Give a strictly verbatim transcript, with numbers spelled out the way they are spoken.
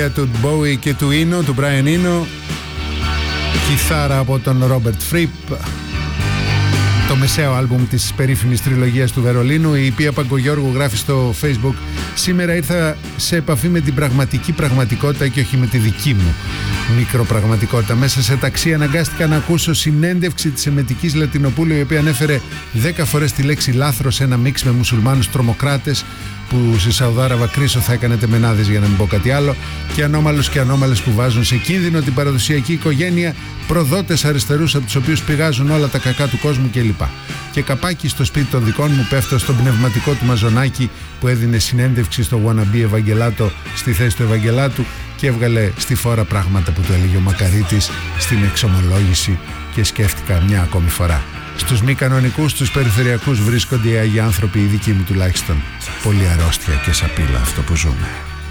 επιτυχία του Bowie και του Eno, του Brian Eno. Κιθάρα από τον Robert Fripp. Το μεσαίο άλμπουμ της περίφημης τριλογίας του Βερολίνου. Η Πία Παγκογιώργου γράφει στο Facebook: σήμερα ήρθα σε επαφή με την πραγματική πραγματικότητα και όχι με τη δική μου μικροπραγματικότητα. Μέσα σε ταξί αναγκάστηκα να ακούσω συνέντευξη της Εμετικής Λατινοπούλου, η οποία ανέφερε δέκα φορές τη λέξη λάθρος, ένα μίξ με μουσουλμάνους τρομοκράτες που στη Σαουδάραβα κρίσο θα έκανε τεμενάδες, για να μην πω κάτι άλλο, και ανώμαλους και ανώμαλες που βάζουν σε κίνδυνο την παραδοσιακή οικογένεια, προδότες αριστερούς από τους οποίους πηγάζουν όλα τα κακά του κόσμου κλπ. Και καπάκι στο σπίτι των δικών μου πέφτω στον πνευματικό του μαζονάκι που έδινε συνέντευξη στο wannabe Ευαγγελάτο στη θέση του Ευαγγελάτου και έβγαλε στη φόρα πράγματα που του έλεγε ο Μακαρίτης στην εξομολόγηση, και σκέφτηκα μια ακόμη φορά. Στους μη κανονικούς, στους περιφερειακούς βρίσκονται οι Άγιοι άνθρωποι, οι δικοί μου τουλάχιστον. Πολύ αρρώστια και σαπίλα αυτό που ζούμε.